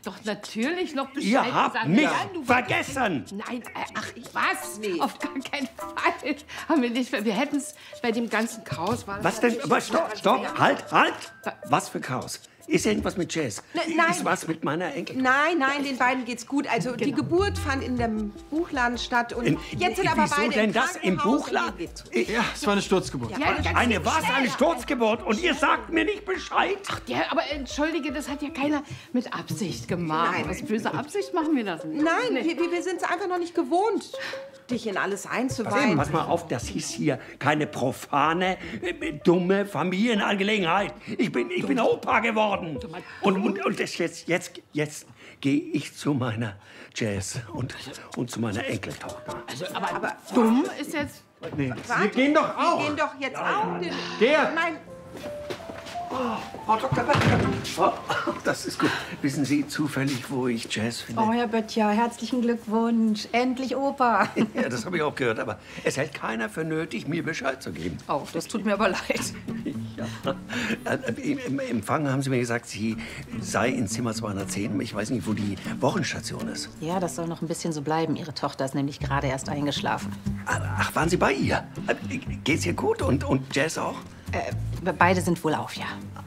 doch natürlich noch Bescheid Ihr habt gesagt. mich Nein, du vergessen. Nein, ach, was? Nee. Auf gar keinen Fall. Haben wir nicht. Wir hätten es bei dem ganzen Chaos... Was denn? Aber stopp, halt! Was für Chaos? Ist irgendwas mit Jazz? Nein. Ist was mit meiner Enkel? Nein, den beiden geht's gut. Also die Geburt fand in dem Buchladen statt und jetzt sind aber beide Wieso denn das im Buchladen? Ja, es war eine Sturzgeburt. Ja, Eine Sturzgeburt und ihr sagt mir nicht Bescheid? Ja, aber entschuldige, das hat ja keiner mit Absicht gemacht. Nein. Aus böser Absicht machen wir das nicht. Nein, wir sind es einfach noch nicht gewohnt, dich in alles einzuweihen. Pass mal auf, das hieß hier keine profane, dumme Familienangelegenheit. Ich bin Opa geworden. Und jetzt gehe ich zu meiner Jazz und zu meiner Enkeltochter. Also, aber dumm ist jetzt... Nee, wir gehen doch auch. Wir gehen doch jetzt auch. Gerd! Nein, Frau Dr. Böttcher. Oh, das ist gut. Wissen Sie zufällig, wo ich Jazz finde? Oh, Herr Böttcher, herzlichen Glückwunsch. Endlich Opa. Ja, das habe ich auch gehört, aber es hält keiner für nötig, mir Bescheid zu geben. Oh, das tut mir aber leid. Ja. Im Empfang haben Sie mir gesagt, sie sei in Zimmer 210. Ich weiß nicht, wo die Wochenstation ist. Ja, das soll noch ein bisschen so bleiben. Ihre Tochter ist nämlich gerade erst eingeschlafen. Ach, waren Sie bei ihr? Geht's ihr gut und Jazz auch? Beide sind wohl auf, ja.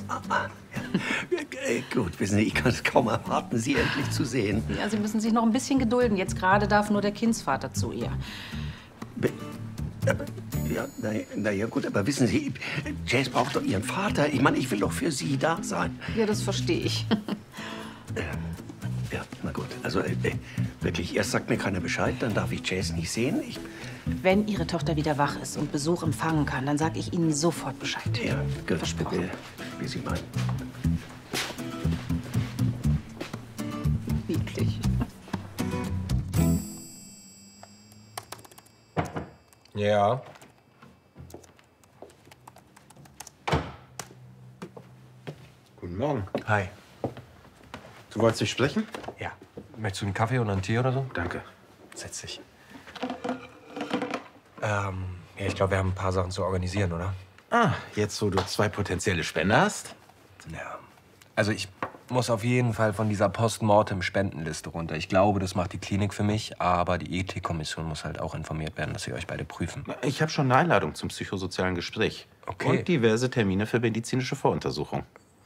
Gut, wissen Sie, ich kann es kaum erwarten, Sie endlich zu sehen. Ja, Sie müssen sich noch ein bisschen gedulden. Jetzt gerade darf nur der Kindsvater zu ihr. Ja, na ja, gut, aber wissen Sie, Jazz braucht doch ihren Vater. Ich meine, ich will doch für Sie da sein. Ja, das verstehe ich. Ja, na gut. Also, wirklich, erst sagt mir keiner Bescheid, dann darf ich Jazz nicht sehen. Wenn Ihre Tochter wieder wach ist und Besuch empfangen kann, dann sage ich Ihnen sofort Bescheid. Ja, gut. Versprochen. Wie Sie meinen. Niedlich. Ja. Guten Morgen. Hi. Du wolltest dich sprechen? Ja. Möchtest du einen Kaffee oder einen Tee oder so? Danke. Setz dich. Ja, ich glaube, wir haben ein paar Sachen zu organisieren, oder? Ah, jetzt, wo du 2 potenzielle Spender hast? Ja. Also ich muss auf jeden Fall von dieser Postmortem-Spendenliste runter. Ich glaube, das macht die Klinik für mich, aber die Ethikkommission muss halt auch informiert werden, dass sie euch beide prüfen. Ich habe schon eine Einladung zum psychosozialen Gespräch. Okay. Und diverse Termine für medizinische Voruntersuchungen.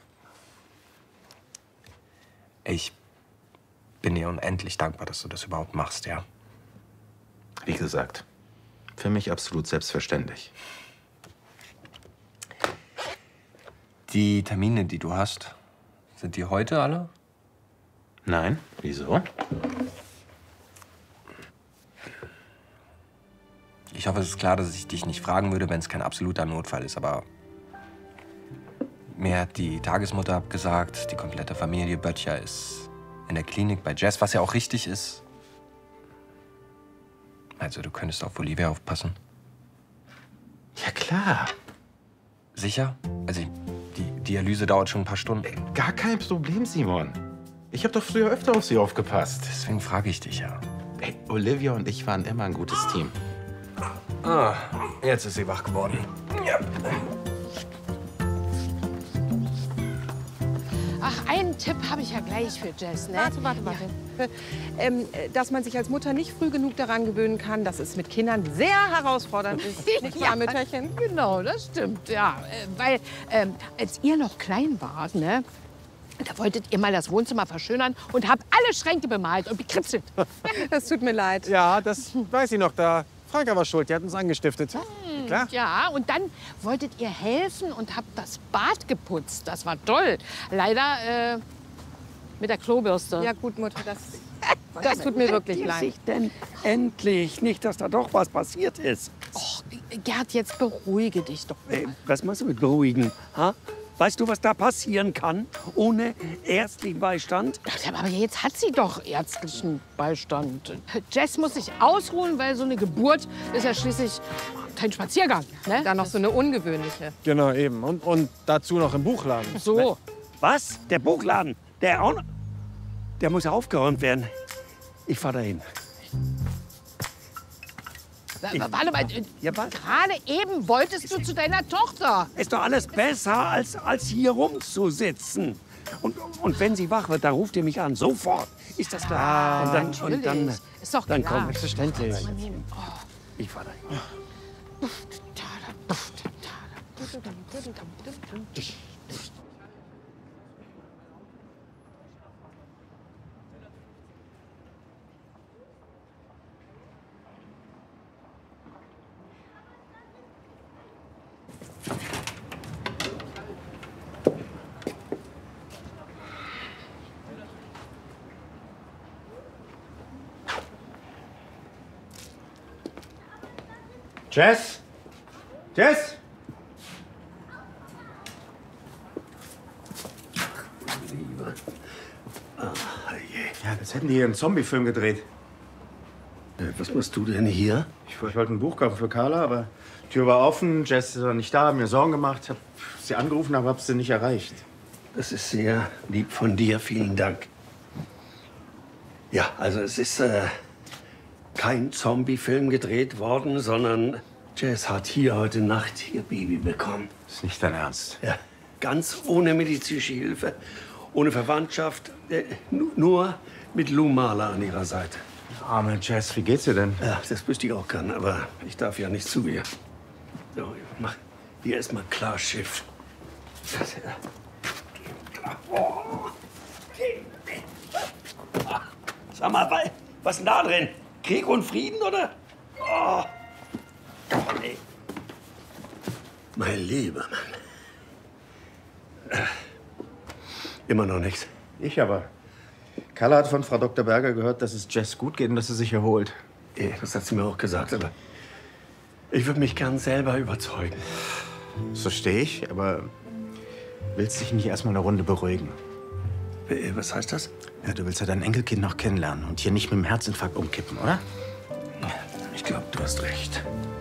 Ich bin dir unendlich dankbar, dass du das überhaupt machst, ja. Wie gesagt, für mich absolut selbstverständlich. Die Termine, die du hast, sind die heute alle? Nein, wieso? Ich hoffe, es ist klar, dass ich dich nicht fragen würde, wenn es kein absoluter Notfall ist, aber mir hat die Tagesmutter abgesagt, die komplette Familie Böttcher ist in der Klinik bei Jazz, was ja auch richtig ist. Also, du könntest auf Olivia aufpassen. Ja, klar. Sicher? Also, die Dialyse dauert schon ein paar Stunden. Gar kein Problem, Simon. Ich habe doch früher öfter auf sie aufgepasst. Deswegen frage ich dich ja. Ey, Olivia und ich waren immer ein gutes Team. Ah, jetzt ist sie wach geworden. Ja. Ach, einen Tipp habe ich ja gleich für Jess, ne? warte. Dass man sich als Mutter nicht früh genug daran gewöhnen kann, dass es mit Kindern sehr herausfordernd ist. Nicht wahr, Mütterchen? Genau, das stimmt, ja. Weil, als ihr noch klein wart, ne, da wolltet ihr mal das Wohnzimmer verschönern und habt alle Schränke bemalt und bekritzelt. Das tut mir leid. Ja, das weiß ich noch. Da Franka war schuld, die hat uns angestiftet. Klar. Ja, und dann wolltet ihr helfen und habt das Bad geputzt. Das war toll. Leider mit der Klobürste. Ja gut, Mutter, das tut mir wirklich leid. Sich denn endlich? Nicht, dass da doch was passiert ist. Och, Gerd, jetzt beruhige dich doch mal. Was machst du mit beruhigen? Ha? Weißt du, was da passieren kann ohne ärztlichen Beistand? Aber jetzt hat sie doch ärztlichen Beistand. Jess muss sich ausruhen, weil so eine Geburt ist ja schließlich kein Spaziergang. Ne? Dann noch so eine ungewöhnliche. Genau, eben. Und dazu noch im Buchladen. So. Was? Der Buchladen? Der auch noch? Der muss ja aufgeräumt werden. Ich fahr dahin. Warte mal, Ja, was? gerade eben wolltest du zu deiner Tochter. Ist doch alles besser, als hier rumzusitzen. Und wenn sie wach wird, dann ruft ihr mich an. Sofort. Ist das klar? Und dann Ist doch dann klar. komm. Selbstverständlich. Ich fahr dahin. Jess? Jess? Ja, als hätten die hier einen Zombie-Film gedreht. Was machst du denn hier? Ich wollte ein Buch kaufen für Carla, aber die Tür war offen, Jess ist noch nicht da, hab mir Sorgen gemacht, hab sie angerufen, aber hab sie nicht erreicht. Das ist sehr lieb von dir. Vielen Dank. Ja, also es ist kein Zombie-Film gedreht worden, sondern Jess hat hier heute Nacht ihr Baby bekommen. Das ist nicht dein Ernst. Ja, ganz ohne medizinische Hilfe, ohne Verwandtschaft, nur mit Lou Marler an ihrer Seite. Arme Jess, wie geht's dir denn? Ja, das wüsste ich auch gern, aber ich darf ja nicht zu ihr. So, mach hier erstmal klar Schiff. Sag mal, was ist denn da drin? Krieg und Frieden, oder? Oh. Nee. Mein lieber Mann. Immer noch nichts. Ich aber. Carla hat von Frau Dr. Berger gehört, dass es Jess gut geht und dass sie sich erholt. Das hat sie mir auch gesagt, aber ich würde mich gern selber überzeugen. Das verstehe ich, aber willst dich nicht erstmal eine Runde beruhigen? Was heißt das? Ja, du willst ja dein Enkelkind noch kennenlernen und hier nicht mit dem Herzinfarkt umkippen, oder? Ich glaube, du hast recht.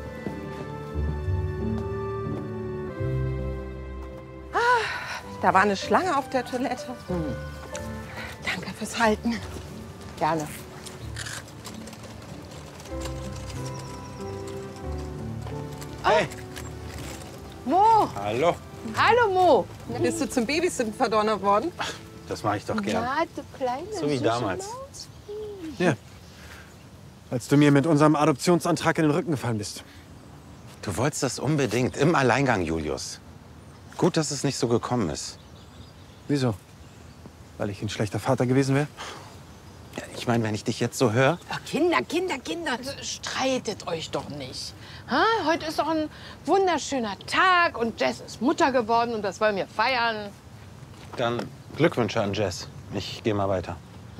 Da war eine Schlange auf der Toilette. Danke fürs Halten. Gerne. Hey! Mo! Hallo. Hallo, Mo! Bist du zum Babysitten verdonnert worden? Das mache ich doch gern. Ja, du kleine So wie süße damals. Maus. Ja. Als du mir mit unserem Adoptionsantrag in den Rücken gefallen bist. Du wolltest das unbedingt, im Alleingang, Julius. Gut, dass es nicht so gekommen ist. Wieso? Weil ich ein schlechter Vater gewesen wäre? Ja, ich meine, wenn ich dich jetzt so höre. Ach, Kinder, streitet euch doch nicht. Ha? Heute ist doch ein wunderschöner Tag und Jess ist Mutter geworden und das wollen wir feiern. Dann Glückwünsche an Jess. Ich gehe mal weiter.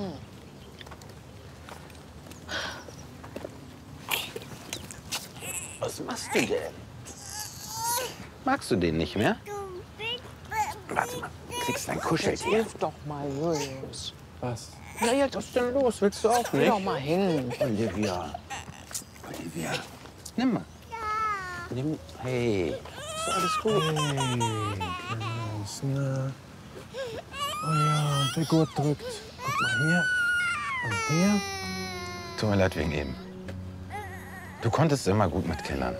Was machst du denn? Magst du den nicht mehr? Warte mal, kriegst dein Kuscheltier. Hilf doch mal, Julius. Was? Na, jetzt Was ist denn los? Willst du auch geh nicht? doch mal hin. Olivia. Olivia. Nimm mal. Nimm. Hey. Ist alles gut? Na. Oh ja, der Gurt drückt. Guck mal hier. Und hier. Tut mir leid wegen eben. Du konntest immer gut mit Kindern.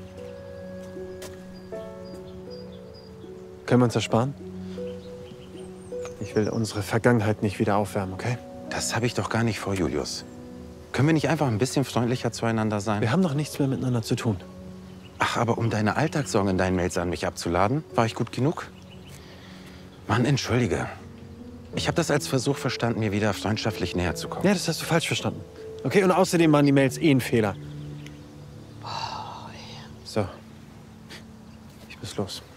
Können wir uns ersparen? Ich will unsere Vergangenheit nicht wieder aufwärmen, okay? Das habe ich doch gar nicht vor, Julius. Können wir nicht einfach ein bisschen freundlicher zueinander sein? Wir haben doch nichts mehr miteinander zu tun. Ach, aber um deine Alltagssorgen in deinen Mails an mich abzuladen, war ich gut genug? Mann, entschuldige. Ich habe das als Versuch verstanden, mir wieder freundschaftlich näher zu kommen. Ja, das hast du falsch verstanden. Okay, und außerdem waren die Mails eh ein Fehler. So. Ich muss los.